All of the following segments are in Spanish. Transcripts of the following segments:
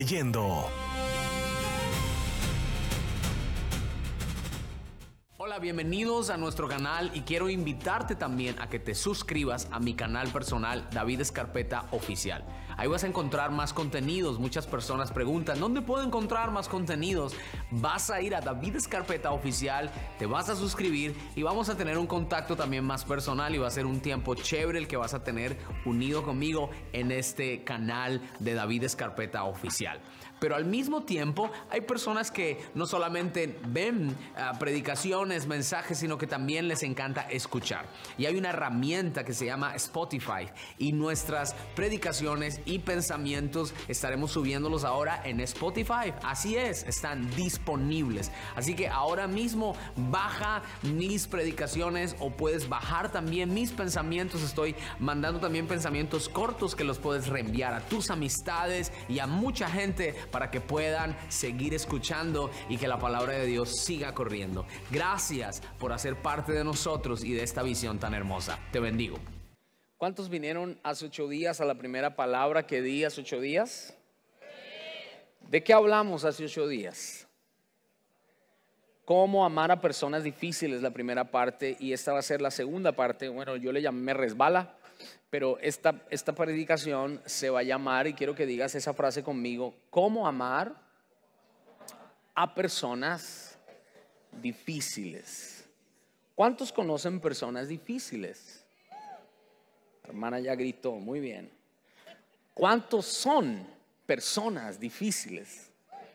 Yendo. Hola, bienvenidos a nuestro canal y quiero invitarte también a que te suscribas a mi canal personal David Escarpeta Oficial. Ahí vas a encontrar más contenidos. Muchas personas preguntan, ¿dónde puedo encontrar más contenidos? Vas a ir a David Escarpeta Oficial, te vas a suscribir y vamos a tener un contacto también más personal y va a ser un tiempo chévere el que vas a tener unido conmigo en este canal de David Escarpeta Oficial. Pero al mismo tiempo hay personas que no solamente ven predicaciones, mensajes, sino que también les encanta escuchar. Y hay una herramienta que se llama Spotify y nuestras predicaciones y pensamientos estaremos subiéndolos ahora en Spotify. Así es, están disponibles. Así que ahora mismo baja mis predicaciones o puedes bajar también mis pensamientos. Estoy mandando también pensamientos cortos que los puedes reenviar a tus amistades y a mucha gente para que puedan seguir escuchando y que la palabra de Dios siga corriendo. Gracias por hacer parte de nosotros y de esta visión tan hermosa. Te bendigo. ¿Cuántos vinieron hace 8 días a la primera palabra que di hace 8 días? ¿De qué hablamos hace 8 días? Cómo amar a personas difíciles, la primera parte, y esta va a ser la segunda parte. Bueno, yo le llamé Me Resbala, pero esta predicación se va a llamar, y quiero que digas esa frase conmigo: ¿cómo amar a personas difíciles? ¿Cuántos conocen personas difíciles? La hermana ya gritó, muy bien. ¿Cuántos son personas difíciles?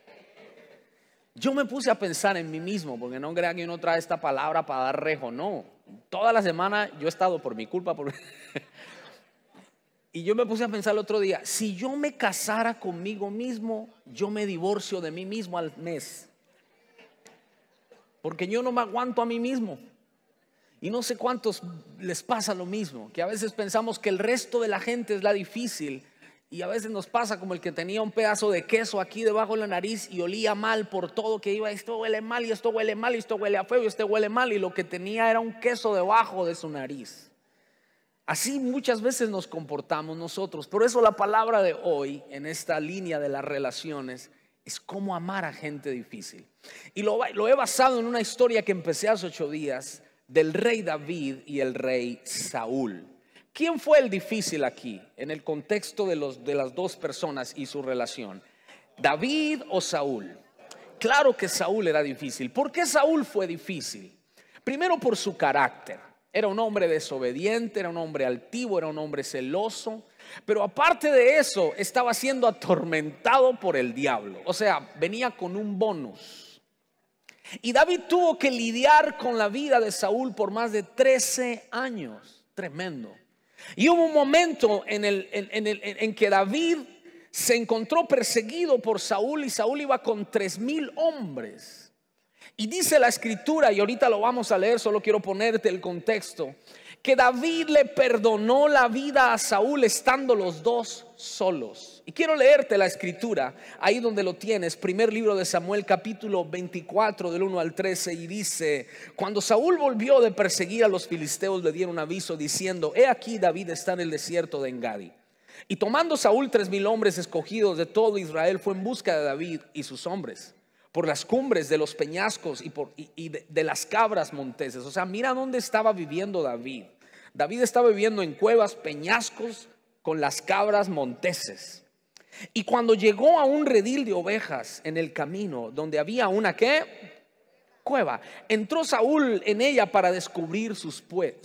Yo me puse a pensar en mí mismo, porque no crean que uno trae esta palabra para dar rejo, no. Toda la semana yo he estado por mi culpa. Y yo me puse a pensar el otro día, si yo me casara conmigo mismo, yo me divorcio de mí mismo al mes. Porque yo no me aguanto a mí mismo. Y no sé cuántos les pasa lo mismo, que a veces pensamos que el resto de la gente es la difícil. Y a veces nos pasa como el que tenía un pedazo de queso aquí debajo de la nariz y olía mal por todo, que iba, esto huele mal y esto huele mal y esto huele a feo y esto huele mal, y lo que tenía era un queso debajo de su nariz. Así muchas veces nos comportamos nosotros. Por eso la palabra de hoy en esta línea de las relaciones es cómo amar a gente difícil. Y lo he basado en una historia que empecé hace 8 días del rey David y el rey Saúl. ¿Quién fue el difícil aquí en el contexto de las dos personas y su relación? ¿David o Saúl? Claro que Saúl era difícil. ¿Por qué Saúl fue difícil? Primero por su carácter. Era un hombre desobediente, era un hombre altivo, era un hombre celoso. Pero aparte de eso, estaba siendo atormentado por el diablo. O sea, venía con un bonus. Y David tuvo que lidiar con la vida de Saúl por más de 13 años. Tremendo. Y hubo un momento en que David se encontró perseguido por Saúl, y Saúl iba con 3,000 hombres. Y dice la escritura, y ahorita lo vamos a leer, solo quiero ponerte el contexto, que David le perdonó la vida a Saúl estando los dos solos. Y quiero leerte la escritura, ahí donde lo tienes, primer libro de Samuel, capítulo 24, del 1 al 13, y dice: cuando Saúl volvió de perseguir a los filisteos, le dieron aviso diciendo: he aquí, David está en el desierto de Engadi. Y tomando Saúl 3,000 hombres escogidos de todo Israel, fue en busca de David y sus hombres por las cumbres de los peñascos y de las cabras monteses. O sea, mira dónde estaba viviendo David. David estaba viviendo en cuevas, peñascos, con las cabras monteses. Y cuando llegó a un redil de ovejas en el camino, donde había una ¿qué? Cueva, entró Saúl en ella para descubrir sus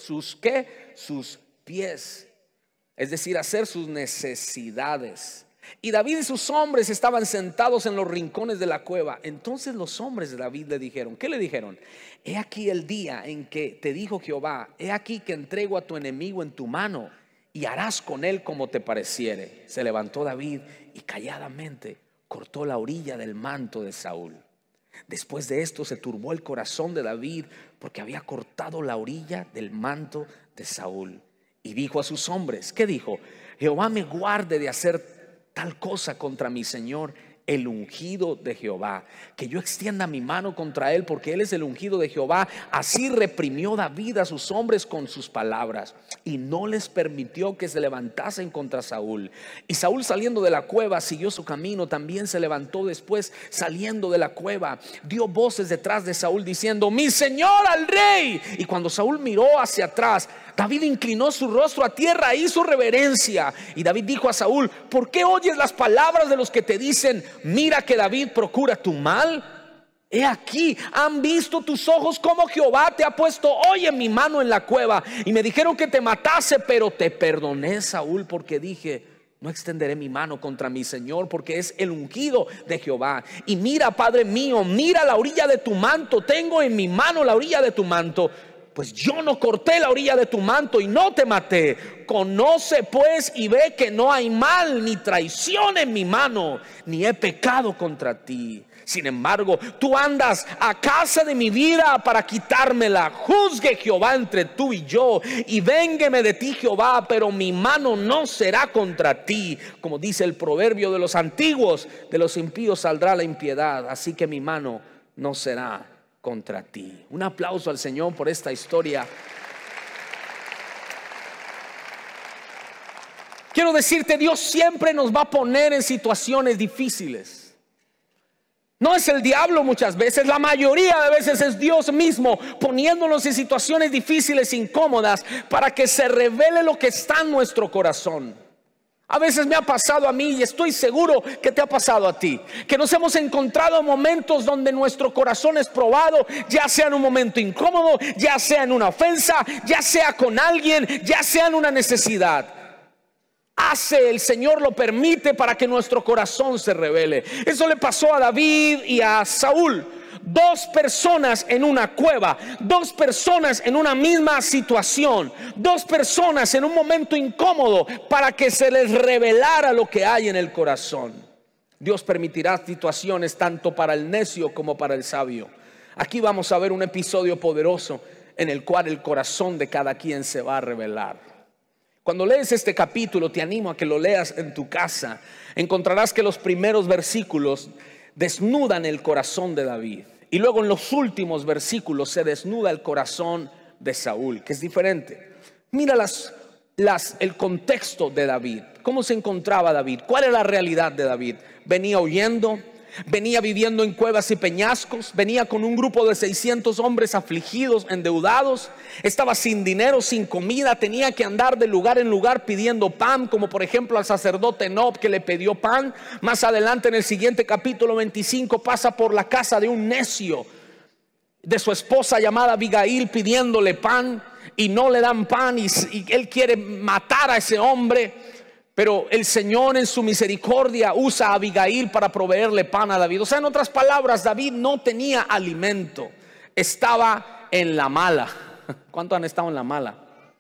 pies, es decir, hacer sus necesidades. Y David y sus hombres estaban sentados en los rincones de la cueva. Entonces los hombres de David le dijeron, ¿qué le dijeron? He aquí el día en que te dijo Jehová: he aquí que entrego a tu enemigo en tu mano, y harás con él como te pareciere. Se levantó David y calladamente cortó la orilla del manto de Saúl. Después de esto se turbó el corazón de David, porque había cortado la orilla del manto de Saúl. Y dijo a sus hombres, ¿qué dijo? Jehová me guarde de hacer tal cosa contra mi señor, el ungido de Jehová, que yo extienda mi mano contra él, porque él es el ungido de Jehová. Así reprimió David a sus hombres con sus palabras, y no les permitió que se levantasen contra Saúl. Y Saúl, saliendo de la cueva, siguió su camino. También se levantó después, saliendo de la cueva, dio voces detrás de Saúl diciendo: mi señor al rey. Y cuando Saúl miró hacia atrás, David inclinó su rostro a tierra e hizo reverencia. Y David dijo a Saúl: ¿por qué oyes las palabras de los que te dicen, mira que David procura tu mal? He aquí, han visto tus ojos cómo Jehová te ha puesto hoy en mi mano en la cueva. Y me dijeron que te matase, pero te perdoné, Saúl, porque dije: no extenderé mi mano contra mi señor, porque es el ungido de Jehová. Y mira, Padre mío, mira la orilla de tu manto. Tengo en mi mano la orilla de tu manto, pues yo no corté la orilla de tu manto y no te maté. Conoce pues y ve que no hay mal ni traición en mi mano, ni he pecado contra ti. Sin embargo, tú andas a casa de mi vida para quitármela. Juzgue Jehová entre tú y yo, y véngueme de ti Jehová, pero mi mano no será contra ti. Como dice el proverbio de los antiguos: de los impíos saldrá la impiedad, así que mi mano no será contra ti. Un aplauso al Señor por esta historia. Quiero decirte, Dios siempre nos va a poner en situaciones difíciles. No es el diablo muchas veces, la mayoría de veces es Dios mismo poniéndonos en situaciones difíciles, incómodas, para que se revele lo que está en nuestro corazón. A veces me ha pasado a mí, y estoy seguro que te ha pasado a ti, que nos hemos encontrado en momentos donde nuestro corazón es probado, ya sea en un momento incómodo, ya sea en una ofensa, ya sea con alguien, ya sea en una necesidad. El Señor lo permite para que nuestro corazón se revele. Eso le pasó a David y a Saúl. Dos personas en una cueva, dos personas en una misma situación, dos personas en un momento incómodo, para que se les revelara lo que hay en el corazón. Dios permitirá situaciones tanto para el necio como para el sabio. Aquí vamos a ver un episodio poderoso en el cual el corazón de cada quien se va a revelar. Cuando lees este capítulo, te animo a que lo leas en tu casa. Encontrarás que los primeros versículos desnudan el corazón de David, y luego en los últimos versículos se desnuda el corazón de Saúl, que es diferente. Mira el contexto de David. ¿Cómo se encontraba David? ¿Cuál era la realidad de David? Venía huyendo, venía viviendo en cuevas y peñascos, venía con un grupo de 600 hombres afligidos, endeudados, estaba sin dinero, sin comida, tenía que andar de lugar en lugar pidiendo pan, como por ejemplo al sacerdote Nob, que le pidió pan. Más adelante, en el siguiente capítulo 25, pasa por la casa de un necio, de su esposa llamada Abigail, pidiéndole pan, y no le dan pan, y él quiere matar a ese hombre. Pero el Señor en su misericordia usa a Abigail para proveerle pan a David. O sea, en otras palabras, David no tenía alimento, estaba en la mala. ¿Cuántos han estado en la mala?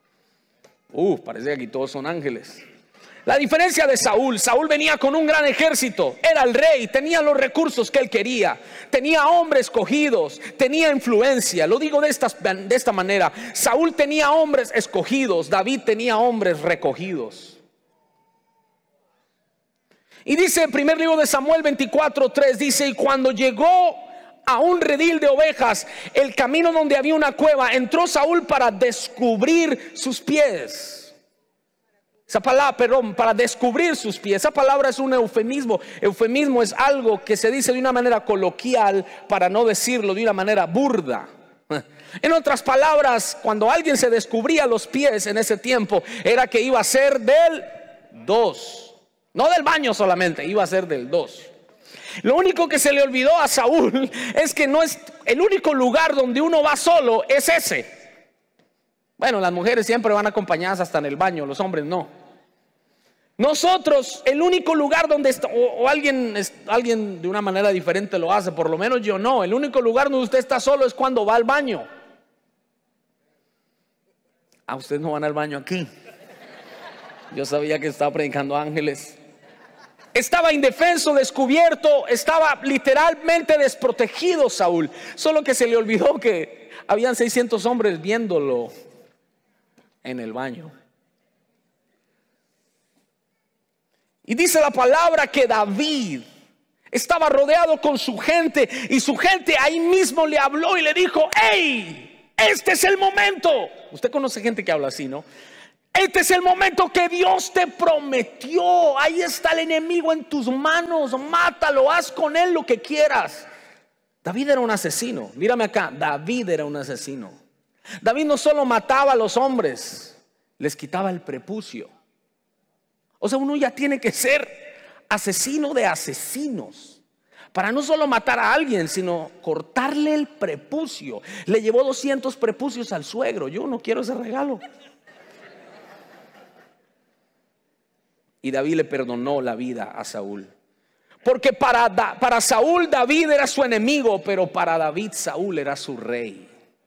Parece que aquí todos son ángeles. La diferencia de Saúl: Saúl venía con un gran ejército, era el rey, tenía los recursos que él quería, tenía hombres escogidos, tenía influencia. Lo digo de esta manera: Saúl tenía hombres escogidos, David tenía hombres recogidos. Y dice el primer libro de Samuel 24:3, dice: y cuando llegó a un redil de ovejas, el camino donde había una cueva, entró Saúl para descubrir sus pies. Esa palabra, perdón, para descubrir sus pies. Esa palabra es un eufemismo. Eufemismo es algo que se dice de una manera coloquial, para no decirlo de una manera burda. En otras palabras, cuando alguien se descubría los pies en ese tiempo, era que iba a ser del 2. No del baño solamente, iba a ser del 2. Lo único que se le olvidó a Saúl es que no es el único lugar donde uno va solo, es ese. Bueno, las mujeres siempre van acompañadas hasta en el baño, los hombres no. Nosotros, el único lugar donde está, o alguien de una manera diferente lo hace, por lo menos yo no. El único lugar donde usted está solo es cuando va al baño. Ustedes no van al baño aquí. Yo sabía que estaba predicando ángeles. Estaba indefenso, descubierto, estaba literalmente desprotegido Saúl. Solo que se le olvidó que habían 600 hombres viéndolo en el baño. Y dice la palabra que David Estaba rodeado con su gente y su gente ahí mismo le habló y le dijo: ¡hey! Este es el momento. Usted conoce gente que habla así, ¿no? Este es el momento que Dios te prometió. Ahí está el enemigo en tus manos. Mátalo, haz con él lo que quieras. David era un asesino. Mírame acá, David era un asesino. David no solo mataba a los hombres, les quitaba el prepucio. O sea, uno ya tiene que ser asesino de asesinos para no solo matar a alguien, sino cortarle el prepucio. Le llevó 200 prepucios al suegro. Yo no quiero ese regalo. Y David le perdonó la vida a Saúl. Porque para Saúl David era su enemigo, pero para David Saúl era su rey.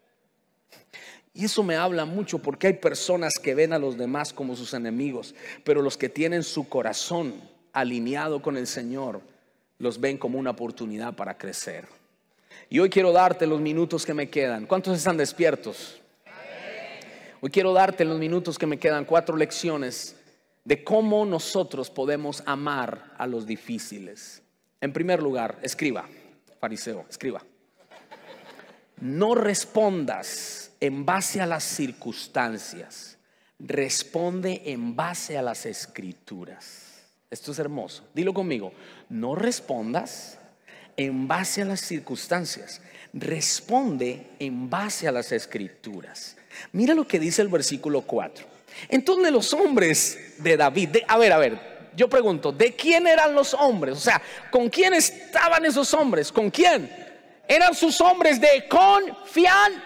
Y eso me habla mucho, porque hay personas que ven a los demás como sus enemigos, pero los que tienen su corazón alineado con el Señor los ven como una oportunidad para crecer. Y hoy quiero darte los minutos que me quedan. ¿Cuántos están despiertos? Hoy quiero darte en los minutos que me quedan 4 lecciones de cómo nosotros podemos amar a los difíciles. En primer lugar, escriba, fariseo, escriba. No respondas en base a las circunstancias, responde en base a las escrituras. Esto es hermoso, dilo conmigo. No respondas en base a las circunstancias, responde en base a las escrituras. Mira lo que dice el versículo 4. Entonces los hombres de David, a ver, yo pregunto, ¿de quién eran los hombres? O sea, ¿con quién estaban esos hombres? ¿Con quién? Eran sus hombres de confianza.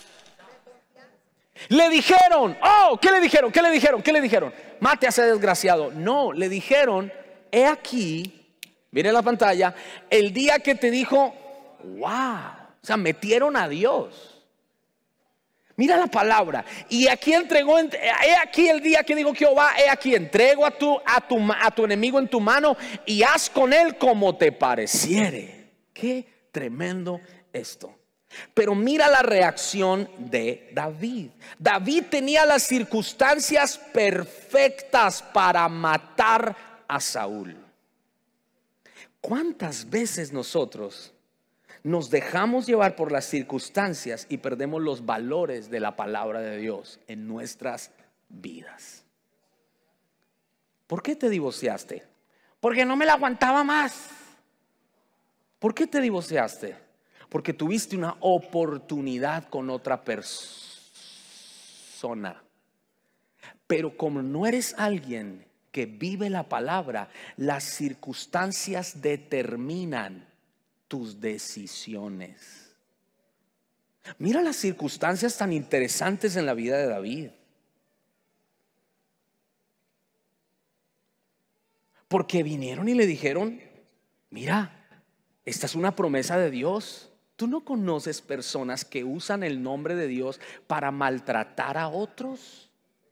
Le dijeron, ¿qué le dijeron? ¿Qué le dijeron? ¿Qué le dijeron? Mate a ese desgraciado. No, le dijeron: he aquí, miren la pantalla, el día que te dijo, wow, o sea, metieron a Dios. Mira la palabra. Y aquí entregó, he aquí el día que dijo Jehová, he aquí entrego a tu enemigo en tu mano y haz con él como te pareciere. Qué tremendo esto. Pero mira la reacción de David. David tenía las circunstancias perfectas para matar a Saúl. ¿Cuántas veces nosotros nos dejamos llevar por las circunstancias y perdemos los valores de la palabra de Dios en nuestras vidas? ¿Por qué te divorciaste? Porque no me la aguantaba más. ¿Por qué te divorciaste? Porque tuviste una oportunidad con otra persona. Pero como no eres alguien que vive la palabra, las circunstancias determinan tus decisiones. Mira las circunstancias tan interesantes en la vida de David. Porque vinieron y le dijeron: mira, esta es una promesa de Dios. ¿Tú no conoces personas que usan el nombre de Dios para maltratar a otros?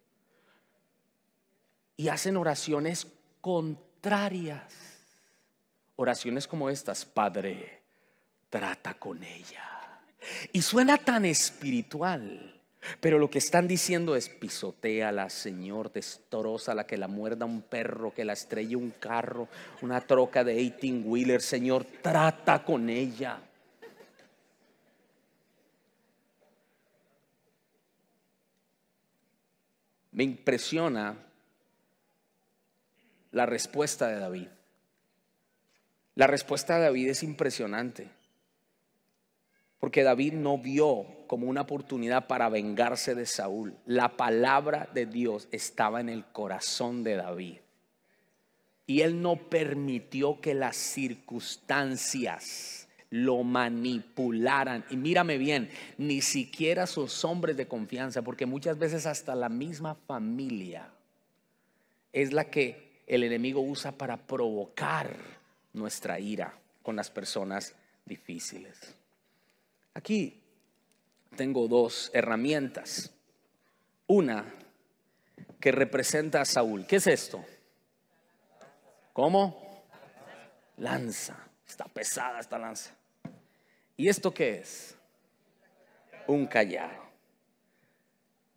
Y hacen oraciones contrarias. Oraciones como estas: Padre, trata con ella. Y suena tan espiritual, pero lo que están diciendo es: pisotéala, Señor, destrózala, que la muerda un perro, que la estrelle un carro, una troca de 18-wheeler, Señor, trata con ella. Me impresiona la respuesta de David. La respuesta de David es impresionante, porque David no vio como una oportunidad para vengarse de Saúl. La palabra de Dios estaba en el corazón de David, y él no permitió que las circunstancias lo manipularan. Y mírame bien, ni siquiera sus hombres de confianza, porque muchas veces hasta la misma familia es la que el enemigo usa para provocar nuestra ira con las personas difíciles. Aquí tengo 2 herramientas. Una que representa a Saúl. ¿Qué es esto? ¿Cómo? Lanza. Está pesada esta lanza. ¿Y esto qué es? Un callado.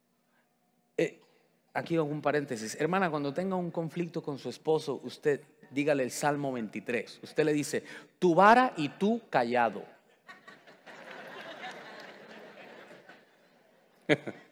Aquí hago un paréntesis. Hermana, cuando tenga un conflicto con su esposo, usted dígale el Salmo 23. Usted le dice, tu vara y tú callado.